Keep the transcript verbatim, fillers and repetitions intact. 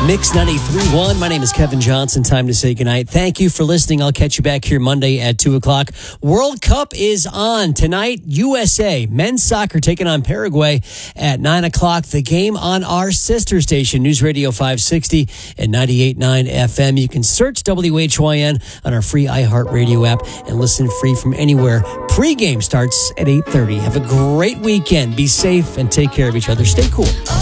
Mix ninety-three point one. My name is Kevin Johnson. Time to say goodnight. Thank you for listening. I'll catch you back here Monday at two o'clock. World Cup is on tonight. U S A men's soccer taking on Paraguay at nine o'clock. The game on our sister station, News Radio five sixty and ninety-eight point nine F M. You can search W H Y N on our free iHeartRadio app and listen free from anywhere. Pre-game starts at eight thirty. Have a great weekend. Be safe and take care of each other. Stay cool.